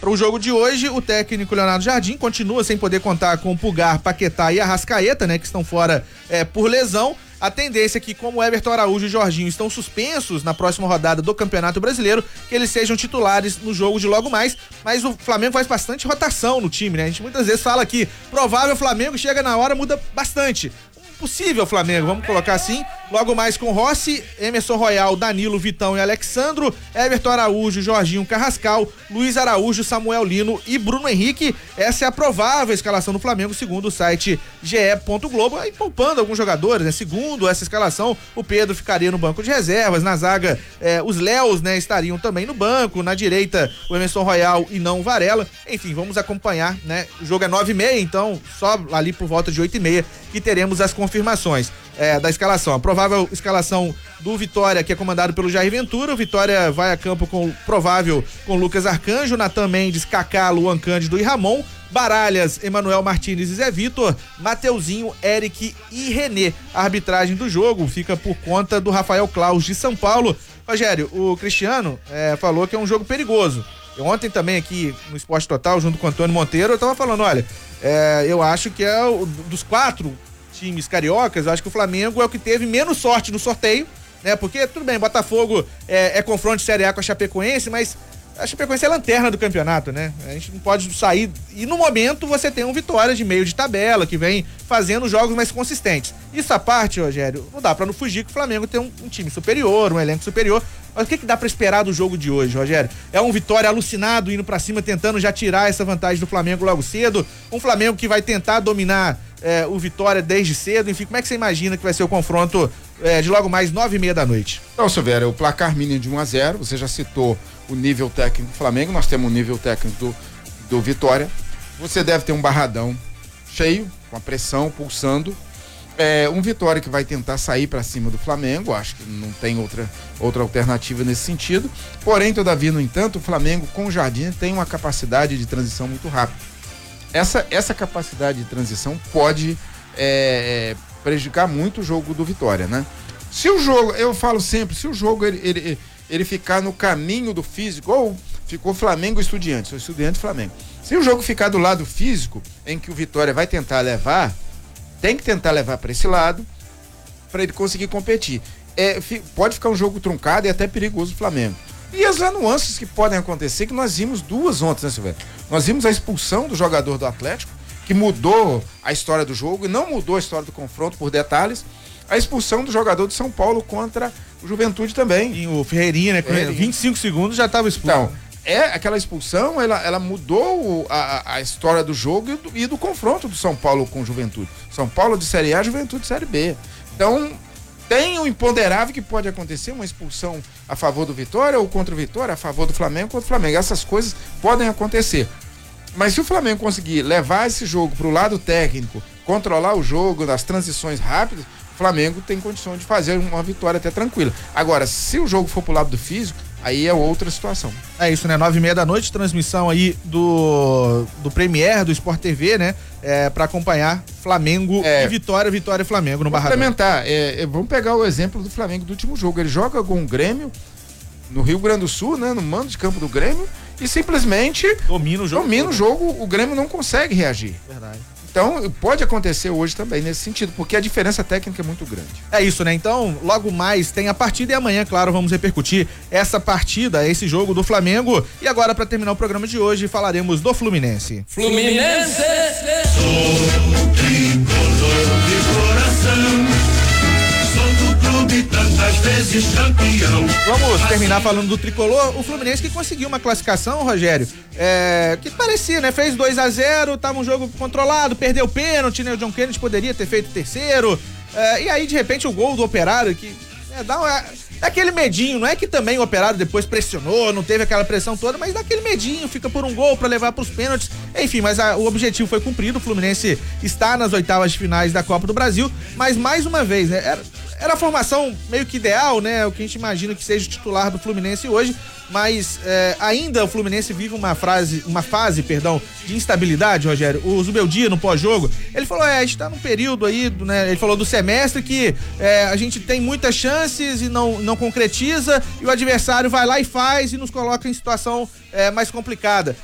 Para o jogo de hoje, o técnico Leonardo Jardim continua sem poder contar com Pulgar, Paquetá e Arrascaeta, né, que estão fora por lesão. A tendência é que, como Everton Araújo e Jorginho estão suspensos na próxima rodada do Campeonato Brasileiro, que eles sejam titulares no jogo de logo mais, mas o Flamengo faz bastante rotação no time, né? A gente muitas vezes fala que provável Flamengo, chega na hora, muda bastante. Possível Flamengo, vamos colocar assim, logo mais com Rossi, Emerson Royal, Danilo, Vitão e Alexandro, Everton Araújo, Jorginho, Carrascal, Luiz Araújo, Samuel Lino e Bruno Henrique. Essa é a provável escalação do Flamengo, segundo o site ge.globo, aí poupando alguns jogadores, né? Segundo essa escalação, o Pedro ficaria no banco de reservas, na zaga os Léos, né, estariam também no banco, na direita o Emerson Royal e não o Varela. Enfim, vamos acompanhar, né? O jogo é 9h30, então só ali por volta de 8h30 que teremos as confirmações da escalação. A provável escalação do Vitória, que é comandado pelo Jair Ventura. O Vitória vai a campo provável com Lucas Arcanjo, Natan Mendes, Kaká, Luan Cândido e Ramon, Baralhas, Emanuel Martínez e Zé Vitor, Mateuzinho, Eric e Renê. A arbitragem do jogo fica por conta do Rafael Claus de São Paulo. Rogério, o Cristiano falou que é um jogo perigoso. Ontem também aqui no Esporte Total, junto com o Antônio Monteiro, eu tava falando, olha, eu acho que dos 4 times cariocas, eu acho que o Flamengo é o que teve menos sorte no sorteio, né? Porque, tudo bem, Botafogo é confronto de Série A com a Chapecoense, mas a Chapecoense é a lanterna do campeonato, né? A gente não pode sair, e no momento você tem um Vitória de meio de tabela, que vem fazendo jogos mais consistentes. Isso à parte, Rogério, não dá pra não fugir que o Flamengo tem um time superior, um elenco superior. Mas o que dá pra esperar do jogo de hoje, Rogério? É um Vitória alucinado, indo pra cima, tentando já tirar essa vantagem do Flamengo logo cedo, um Flamengo que vai tentar dominar o Vitória desde cedo, enfim, como é que você imagina que vai ser o confronto de logo mais 9h30 da noite? Então, Silvério, o placar mínimo de 1-0, você já citou o nível técnico do Flamengo, nós temos o nível técnico do Vitória. Você deve ter um barradão cheio, com a pressão pulsando. Um Vitória que vai tentar sair para cima do Flamengo, acho que não tem outra alternativa nesse sentido. Porém, todavia, no entanto, o Flamengo com o Jardim tem uma capacidade de transição muito rápida. Essa capacidade de transição pode prejudicar muito o jogo do Vitória, né? Se o jogo, eu falo sempre, se o jogo ele ficar no caminho do físico, ou ficou Flamengo e Estudiantes, ou Estudiantes e Flamengo. Se o jogo ficar do lado físico, em que o Vitória vai tentar levar, tem que tentar levar para esse lado, para ele conseguir competir. Pode ficar um jogo truncado e até perigoso o Flamengo. E as nuances que podem acontecer, que nós vimos duas ontem, né, Silvério? Nós vimos a expulsão do jogador do Atlético, que mudou a história do jogo e não mudou a história do confronto por detalhes. A expulsão do jogador de São Paulo contra o Juventude também. E o Ferreirinha, né? Com 25 segundos já estava expulso. Então, aquela expulsão, ela mudou a história do jogo e do confronto do São Paulo com o Juventude. São Paulo de Série A, Juventude de Série B. Então, tem um imponderável que pode acontecer, uma expulsão a favor do Vitória ou contra o Vitória, a favor do Flamengo contra o Flamengo. Essas coisas podem acontecer. Mas se o Flamengo conseguir levar esse jogo para o lado técnico, controlar o jogo, nas transições rápidas, o Flamengo tem condição de fazer uma vitória até tranquila. Agora, se o jogo for pro lado do físico, aí é outra situação. É isso, né? 9h30 da noite, transmissão aí do Premier, do Sport TV, né? Pra acompanhar Flamengo e Vitória e Flamengo no Barradão. Complementar, vamos pegar o exemplo do Flamengo do último jogo. Ele joga com o Grêmio no Rio Grande do Sul, né? No mando de campo do Grêmio, e simplesmente domina o jogo, o Grêmio não consegue reagir. Verdade. Então, pode acontecer hoje também nesse sentido, porque a diferença técnica é muito grande. É isso, né? Então, logo mais tem a partida e amanhã, claro, vamos repercutir essa partida, esse jogo do Flamengo. E agora, para terminar o programa de hoje, falaremos do Fluminense. Fluminense! Sou tricolor de coração, sou do clube tantas vezes campeão. Vamos terminar falando do tricolor. O Fluminense que conseguiu uma classificação, Rogério, que parecia, né? Fez 2-0, tava um jogo controlado, perdeu o pênalti, né? O John Kennedy poderia ter feito terceiro, e aí de repente o gol do Operário que dá aquele medinho, não é que também o Operário depois pressionou, não teve aquela pressão toda, mas dá aquele medinho, fica por um gol pra levar pros pênaltis, enfim, mas o objetivo foi cumprido. O Fluminense está nas oitavas de finais da Copa do Brasil, mas mais uma vez, né? Era a formação meio que ideal, né? O que a gente imagina que seja o titular do Fluminense hoje, mas ainda o Fluminense vive uma fase, de instabilidade, Rogério. O Zubeldia, no pós-jogo, ele falou, a gente tá num período aí, né? Ele falou do semestre que a gente tem muitas chances e não concretiza, e o adversário vai lá e faz e nos coloca em situação mais complicada.